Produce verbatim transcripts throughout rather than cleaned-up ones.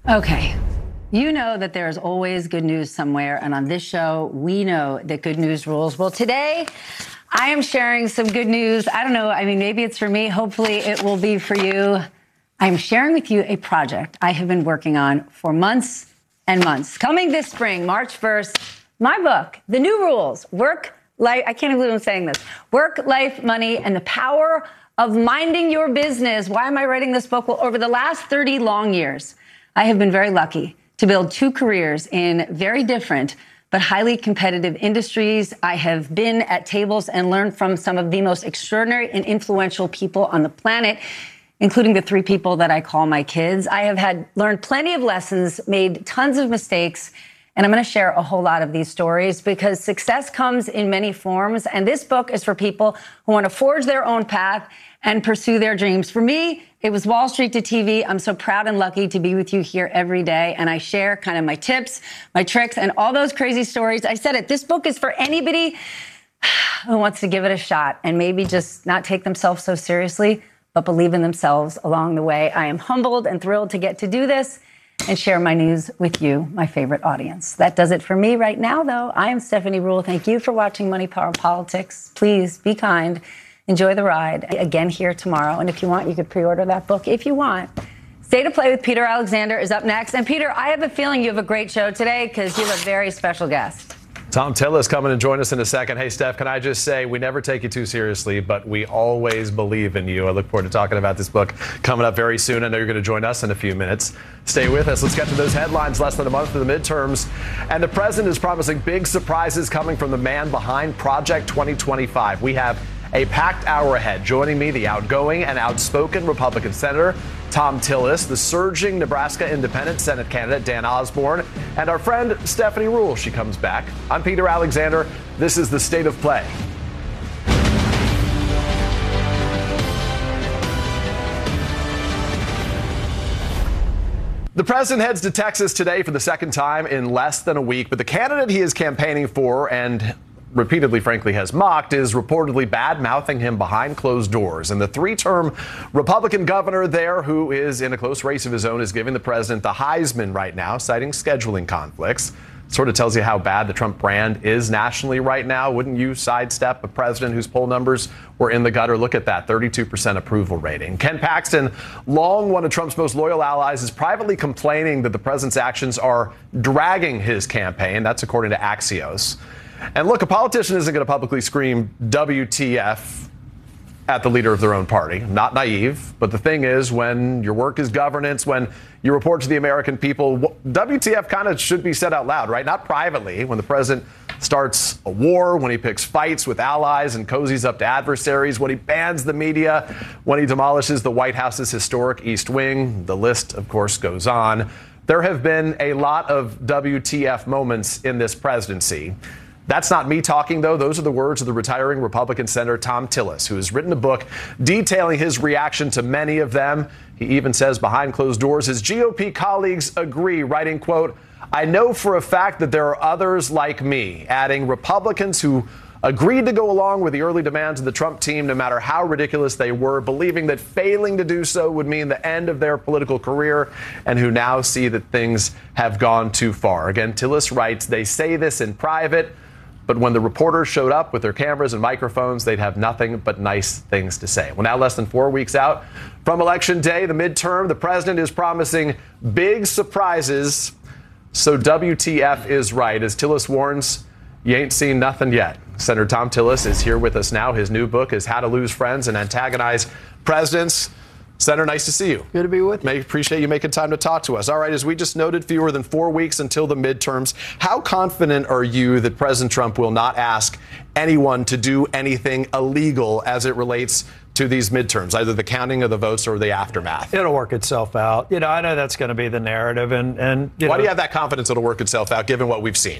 Okay. You know that there's always good news somewhere, and on this show, we know that good news rules. Well, today, I am sharing some good news. I don't know, I mean, maybe it's for me. Hopefully, it will be for you. I'm sharing with you a project I have been working on for months and months. Coming this spring, March first, my book, The New Rules, Work, Life, I can't believe I'm saying this, Work, Life, Money, and the Power of Minding Your Business. Why am I writing this book? Well, over the last thirty long years, I have been very lucky to build two careers in very different but highly competitive industries. I have been at tables and learned from some of the most extraordinary and influential people on the planet, including the three people that I call my kids. I have had learned plenty of lessons, made tons of mistakes, and I'm going to share a whole lot of these stories because success comes in many forms. And this book is for people who want to forge their own path and pursue their dreams. For me, it was Wall Street to T V. I'm so proud and lucky to be with you here every day. And I share kind of my tips, my tricks, and all those crazy stories. I said it, this book is for anybody who wants to give it a shot and maybe just not take themselves so seriously, but believe in themselves along the way. I am humbled and thrilled to get to do this and share my news with you, my favorite audience. That does it for me right now, though. I am Stephanie Ruhle. Thank you for watching Money, Power, Politics. Please be kind. Enjoy the ride. Again here tomorrow. And if you want, you could pre-order that book if you want. Stay to Play with Peter Alexander is up next. And Peter, I have a feeling you have a great show today because you have a very special guest. Thom Tillis coming to join us in a second. Hey, Steph, can I just say we never take you too seriously, but we always believe in you. I look forward to talking about this book coming up very soon. I know you're going to join us in a few minutes. Stay with us. Let's get to those headlines. Less than a month to the midterms. And the president is promising big surprises coming from the man behind Project twenty twenty-five. We have a packed hour ahead. Joining me, the outgoing and outspoken Republican Senator Thom Tillis, the surging Nebraska Independent Senate candidate Dan Osborne, and our friend Stephanie Ruhle. She comes back. I'm Peter Alexander. This is the State of Play. The president heads to Texas today for the second time in less than a week, but the candidate he is campaigning for and repeatedly, frankly, has mocked is reportedly bad-mouthing him behind closed doors. And the three-term Republican governor there, who is in a close race of his own, is giving the president the Heisman right now, citing scheduling conflicts. Sort of tells you how bad the Trump brand is nationally right now. Wouldn't you sidestep a president whose poll numbers were in the gutter? Look at that, thirty-two percent approval rating. Ken Paxton, long one of Trump's most loyal allies, is privately complaining that the president's actions are dragging his campaign. That's according to Axios. And look, a politician isn't going to publicly scream W T F at the leader of their own party. Not naive. But the thing is, when your work is governance, when you report to the American people, W T F kind of should be said out loud, right? Not privately. When the president starts a war, when he picks fights with allies and cozies up to adversaries, when he bans the media, when he demolishes the White House's historic East Wing. The list, of course, goes on. There have been a lot of W T F moments in this presidency. That's not me talking, though. Those are the words of the retiring Republican Senator Thom Tillis, who has written a book detailing his reaction to many of them. He even says behind closed doors his G O P colleagues agree, writing, quote, "I know for a fact that there are others like me," adding Republicans who agreed to go along with the early demands of the Trump team, no matter how ridiculous they were, believing that failing to do so would mean the end of their political career, and who now see that things have gone too far. Again, Tillis writes, they say this in private, but when the reporters showed up with their cameras and microphones, they'd have nothing but nice things to say. Well, now less than four weeks out from Election Day, the midterm, the president is promising big surprises. So W T F is right. As Tillis warns, you ain't seen nothing yet. Senator Thom Tillis is here with us now. His new book is How to Lose Friends and Antagonize Presidents. Senator, nice to see you. Good to be with you. May appreciate you making time to talk to us. All right, as we just noted, fewer than four weeks until the midterms. How confident are you that President Trump will not ask anyone to do anything illegal as it relates to these midterms, either the counting of the votes or the aftermath? It'll work itself out. You know, I know that's going to be the narrative. And, and you Why know, do you have that confidence it'll work itself out, given what we've seen?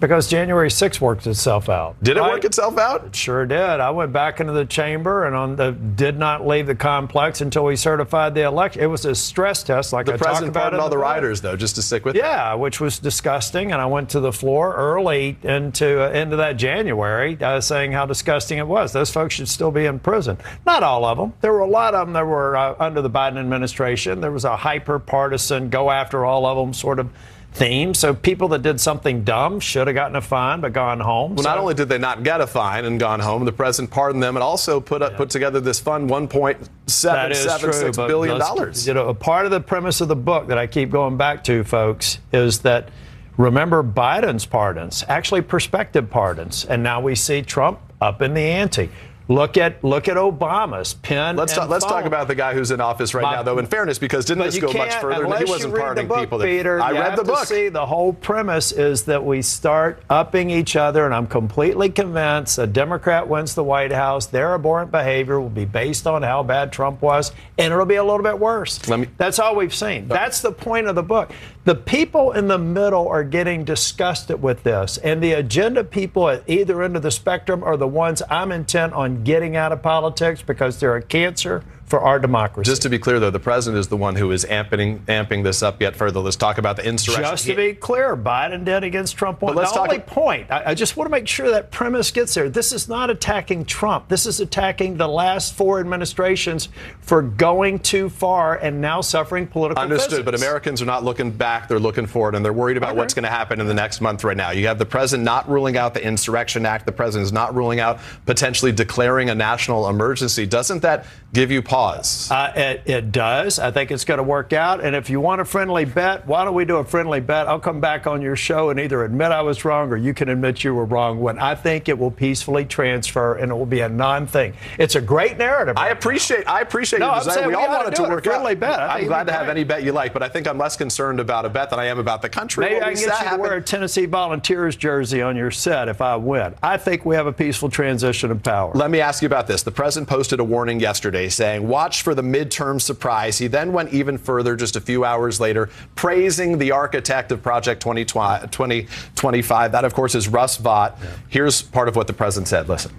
Because January sixth worked itself out. Did it I, work itself out? It sure did. I went back into the chamber and on the did not leave the complex until we certified the election. It was a stress test, like the I talked president about. pardoned all the book. rioters, though, just to stick with. Yeah, which was disgusting. And I went to the floor early into uh, into that January, uh, saying how disgusting it was. Those folks should still be in prison. Not all of them. There were a lot of them that were uh, under the Biden administration. There was a hyper partisan, go after all of them sort of theme. So people that did something dumb should have gotten a fine but gone home. Well, so, not only did they not get a fine and gone home, the president pardoned them and also put up, yeah. put together this fund, one point seven seven six billion dollars. You know, a part of the premise of the book that I keep going back to, folks, is that remember Biden's pardons, actually prospective pardons, and now we see Trump up in the ante. Look at look at Obama's pen. Let's and talk, let's phone. talk about the guy who's in office right My, now, though. In fairness, because didn't this go much further? Unless He wasn't you read pardoning the book, people. That, Peter, I you read have the book. To see, the whole premise is that we start upping each other, and I'm completely convinced a Democrat wins the White House, their abhorrent behavior will be based on how bad Trump was, and it'll be a little bit worse. Let me, That's all we've seen. That's the point of the book. The people in the middle are getting disgusted with this, and the agenda people at either end of the spectrum are the ones I'm intent on getting out of politics because they're a cancer for our democracy. Just to be clear, though, the president is the one who is amping, amping this up yet further. Let's talk about the insurrection. Just to be clear, Biden did against Trump. But let's the talk only about- point, I, I just want to make sure that premise gets there. This is not attacking Trump. This is attacking the last four administrations for going too far and now suffering political Understood, physics. but Americans are not looking back. They're looking forward, and they're worried about Okay. what's going to happen in the next month right now. You have the president not ruling out the Insurrection Act. The president is not ruling out potentially declaring a national emergency. Doesn't that give you pause? Uh, it, it does. I think it's going to work out. And if you want a friendly bet, why don't we do a friendly bet? I'll come back on your show and either admit I was wrong or you can admit you were wrong when I think it will peacefully transfer and it will be a non-thing. It's a great narrative. I appreciate I appreciate No, your I'm desire. saying We we all ought want to it do to it, a work friendly out. bet. I think I'm it'd glad be to have great. any bet you like, but I think I'm less concerned about a bet than I am about the country. Maybe What I we can get said you to wear a happened- Tennessee Volunteers jersey on your set if I win. I think we have a peaceful transition of power. Let me ask you about this. The president posted a warning yesterday saying, watch for the midterm surprise. He then went even further just a few hours later, praising the architect of Project twenty twenty-five. That, of course, is Russ Vought. Yeah. Here's part of what the president said. Listen.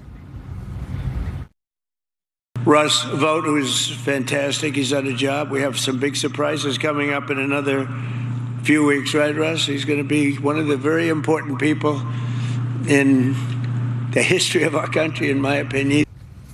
Russ Vought, who's fantastic. He's done a job. We have some big surprises coming up in another few weeks, right, Russ? He's going to be one of the very important people in the history of our country, in my opinion.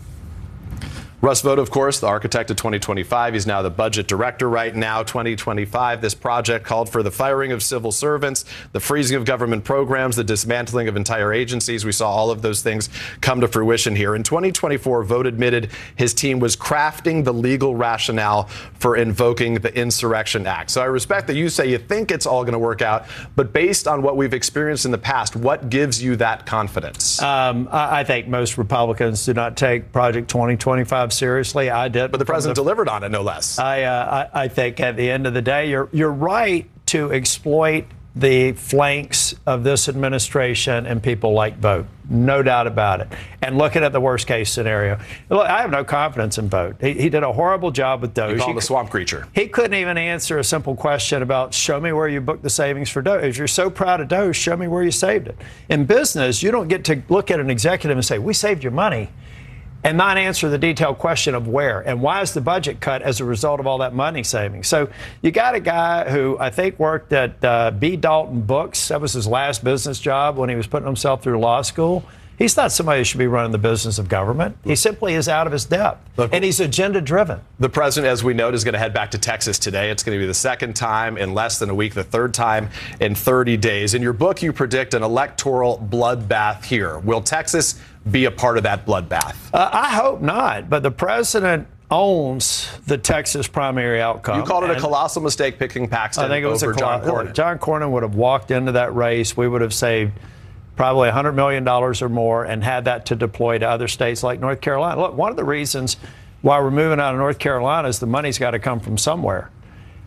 Russ Vought, of course, the architect of twenty twenty-five. He's now the budget director right now, twenty twenty-five. This project called for the firing of civil servants, the freezing of government programs, the dismantling of entire agencies. We saw all of those things come to fruition here. In twenty twenty-four, Vought admitted his team was crafting the legal rationale for invoking the Insurrection Act. So I respect that you say you think it's all going to work out, but based on what we've experienced in the past, what gives you that confidence? Um, I, I think most Republicans do not take Project twenty twenty-five seriously. I did. But the president the, delivered on it, no less. I, uh, I I think at the end of the day, you're you're right to exploit the flanks of this administration and people like Vought. No doubt about it. And looking at the worst case scenario, look, I have no confidence in Vought. He, he did a horrible job with Doge. You call him he, a swamp creature. He couldn't even answer a simple question about show me where you booked the savings for Doge. If you're so proud of Doge, show me where you saved it. In business, you don't get to look at an executive and say, we saved your money, and not answer the detailed question of where and why is the budget cut as a result of all that money saving. So you got a guy who I think worked at uh, B. Dalton Books. That was his last business job when he was putting himself through law school. He's not somebody who should be running the business of government. He simply is out of his depth, Look, and he's agenda-driven. The president, as we know, is going to head back to Texas today. It's going to be the second time in less than a week, the third time in thirty days. In your book, you predict an electoral bloodbath here. Will Texas be a part of that bloodbath? Uh, I hope not, but the president owns the Texas primary outcome. You called it a colossal mistake picking Paxton I think it was over a John Cornyn. John Cornyn would have walked into that race. We would have saved probably one hundred million dollars or more and had that to deploy to other states like North Carolina. Look, one of the reasons why we're moving out of North Carolina is the money's got to come from somewhere.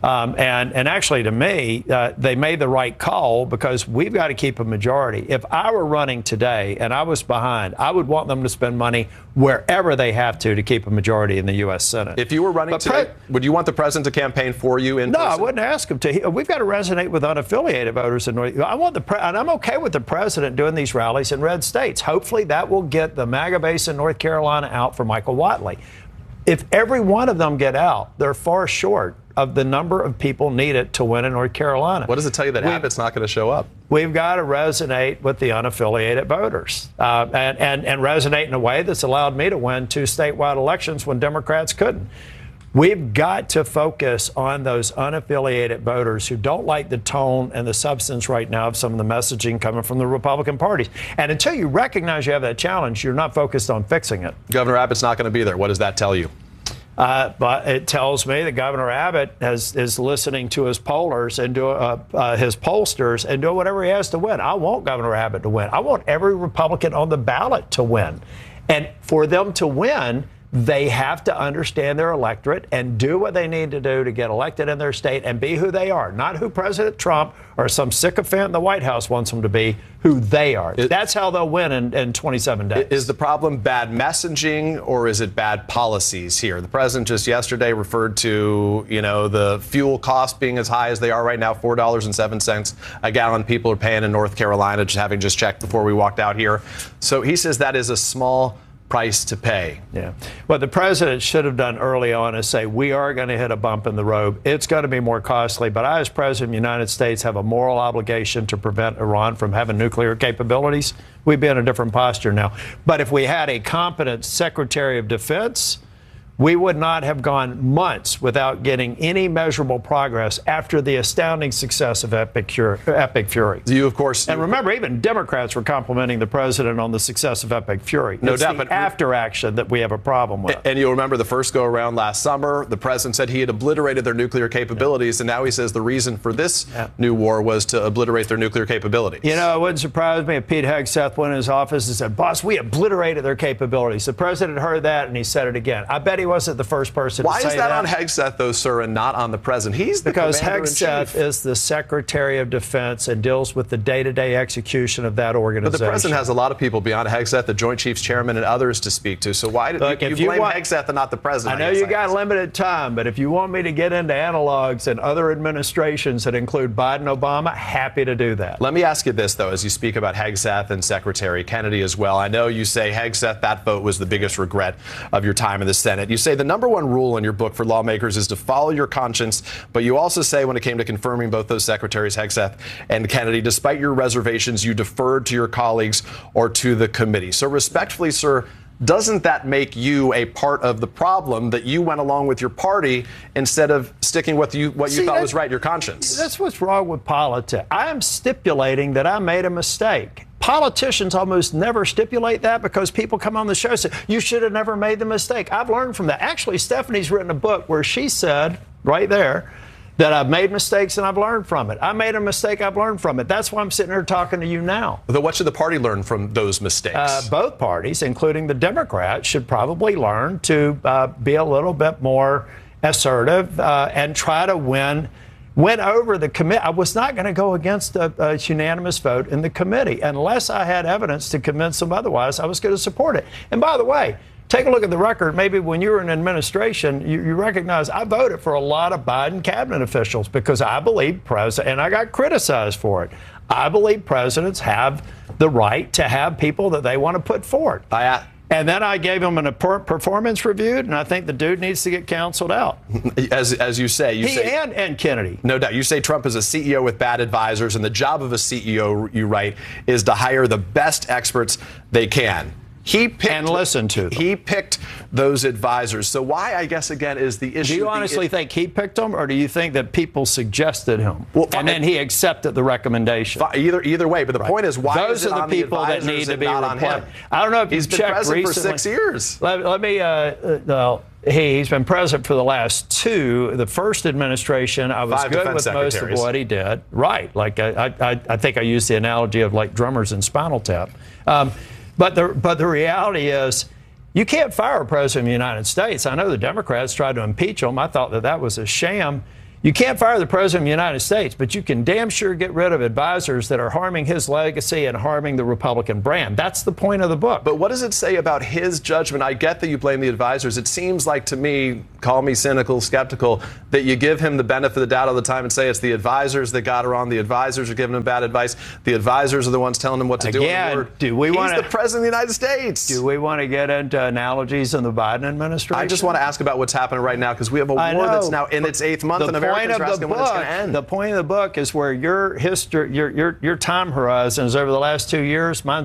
Um, and, and actually, to me, uh, they made the right call because we've got to keep a majority. If I were running today and I was behind, I would want them to spend money wherever they have to to keep a majority in the U S Senate. If you were running But today, pre- would you want the president to campaign for you in No, person? I wouldn't ask him to. He- We've got to resonate with unaffiliated voters in North. I want the pre- and I'm okay with the president doing these rallies in red states. Hopefully, that will get the MAGA base in North Carolina out for Michael Whatley. If every one of them get out, they're far short of the number of people needed to win in North Carolina. What does it tell you that We- Abbott's not going to show up? We've got to resonate with the unaffiliated voters uh, and, and, and resonate in a way that's allowed me to win two statewide elections when Democrats couldn't. We've got to focus on those unaffiliated voters who don't like the tone and the substance right now of some of the messaging coming from the Republican parties. And until you recognize you have that challenge, you're not focused on fixing it. Governor Abbott's not going to be there. What does that tell you? Uh, but it tells me that Governor Abbott has, is listening to his pollers and do, uh, uh, his pollsters and doing whatever he has to win. I want Governor Abbott to win. I want every Republican on the ballot to win. And for them to win, they have to understand their electorate and do what they need to do to get elected in their state and be who they are, not who President Trump or some sycophant in the White House wants them to be, who they are. It, That's how they'll win in, in twenty-seven days. Is the problem bad messaging or is it bad policies here? The president just yesterday referred to, you know, the fuel costs being as high as they are right now, four dollars and seven cents a gallon people are paying in North Carolina, just having just checked before we walked out here. So he says that is a small price to pay. Yeah. What the president should have done early on is say, we are going to hit a bump in the road. It's going to be more costly, but I, as president of the United States, have a moral obligation to prevent Iran from having nuclear capabilities. We'd be in a different posture now. But if we had a competent Secretary of Defense, we would not have gone months without getting any measurable progress after the astounding success of Epic Fury. Epic Fury. You, of course. And remember, even Democrats were complimenting the president on the success of Epic Fury. No it's doubt, the but after action that we have a problem with. And you'll remember the first go around last summer, the president said he had obliterated their nuclear capabilities, yeah. and now he says the reason for this yeah. new war was to obliterate their nuclear capabilities. You know, it wouldn't surprise me if Pete Hegseth went in his office and said, boss, we obliterated their capabilities. The president heard that and he said it again. I bet he wasn't the first person Why to say is that, that on Hegseth, though, sir, and not on the president? He's the Because commander-in-chief. Hegseth is the Secretary of Defense and deals with the day-to-day execution of that organization. But the president has a lot of people beyond Hegseth, the Joint Chiefs Chairman, and others to speak to. So why did Look, you, if you you blame want, Hegseth and not the president? I know you got limited time, but if you want me to get into analogs and other administrations that include Biden, Obama, happy to do that. Let me ask you this, though, as you speak about Hegseth and Secretary Kennedy as well. I know you say Hegseth, that vote was the biggest regret of your time in the Senate. You say the number one rule in your book for lawmakers is to follow your conscience, but you also say when it came to confirming both those secretaries, Hegseth and Kennedy, despite your reservations, you deferred to your colleagues or to the committee. So respectfully, sir, doesn't that make you a part of the problem that you went along with your party instead of sticking with you, what you See, thought was right, your conscience? That's what's wrong with politics. I am stipulating that I made a mistake. Politicians almost never stipulate that because people come on the show and say, you should have never made the mistake. I've learned from that. Actually, Stephanie's written a book where she said, right there, that I've made mistakes and I've learned from it. I made a mistake, I've learned from it. That's why I'm sitting here talking to you now. Then what should the party learn from those mistakes? Uh, both parties, including the Democrats, should probably learn to uh, be a little bit more assertive uh, and try to win went over the committee. I was not going to go against a, a unanimous vote in the committee unless I had evidence to convince them otherwise. I was going to support it. And by the way, take a look at the record. Maybe when you were in administration, you, you recognize I voted for a lot of Biden cabinet officials because I believe president, and I got criticized for it. I believe presidents have the right to have people that they want to put forward. I, And then I gave him a performance review, and I think the dude needs to get counseled out. As as you say, you he say and and Kennedy. No doubt. You say Trump is a C E O with bad advisors, and the job of a C E O, you write, is to hire the best experts they can. He picked, and listen to them. He picked those advisors. So why, I guess, again, is the issue. Do you honestly the, think he picked them, or do you think that people suggested him, well, and then he accepted the recommendation? Either either way, but the right. point is, why those is it are the on people the that need to be replaced? I don't know if he's you've been checked president recently. for six years. Let, let me. Uh, uh, well, he, he's been president for the last two. The first administration, I was Five good with most of what he did. Right, like I, I, I think I used the analogy of like drummers in Spinal Tap. Um, But the, but the reality is, you can't fire a president of the United States. I know the Democrats tried to impeach him. I thought that that was a sham. You can't fire the President of the United States, but you can damn sure get rid of advisors that are harming his legacy and harming the Republican brand. That's the point of the book. But what does it say about his judgment? I get that you blame the advisors. It seems like to me, call me cynical, skeptical, that you give him the benefit of the doubt all the time and say it's the advisors that got her on. The advisors are giving him bad advice. The advisors are the ones telling him what to Again, do. In the do we He's wanna, the President of the United States. Do we want to get into analogies in the Biden administration? I just want to ask about what's happening right now because we have a war that's now in its eighth month, and Americans are asking when it's going to end. The point of the book is where your history, your your your time horizon is over the last two years. Mine's